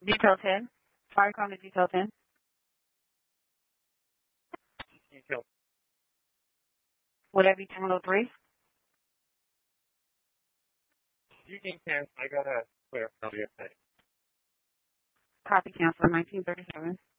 Detail 10. Fire call to detail 10. Detail. Would that be Terminal 3? You can cancel. I got to clear from you. Copy cancel 1937.